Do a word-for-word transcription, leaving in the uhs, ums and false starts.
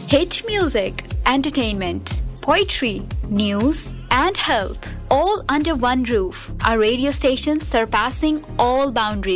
Hit music, entertainment, poetry, news, and health, all under one roof. A radio station surpassing all boundaries.